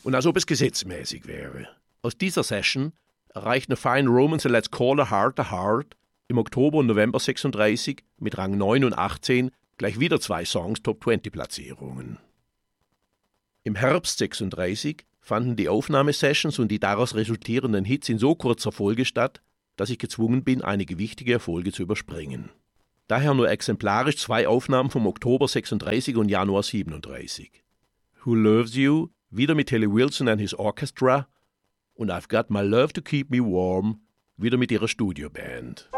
Und als ob es gesetzmäßig wäre. Aus dieser Session erreichten Fine Romans and Let's Call a Heart im Oktober und November 36 mit Rang 9 und 18 gleich wieder 2 Songs Top-20-Platzierungen. Im Herbst 36 fanden die Aufnahmesessions und die daraus resultierenden Hits in so kurzer Folge statt, dass ich gezwungen bin, einige wichtige Erfolge zu überspringen. Daher nur exemplarisch 2 Aufnahmen vom Oktober 36 und Januar 37. Who Loves You, wieder mit Haley Wilson and his Orchestra, und I've Got My Love to Keep Me Warm, wieder mit ihrer Studioband.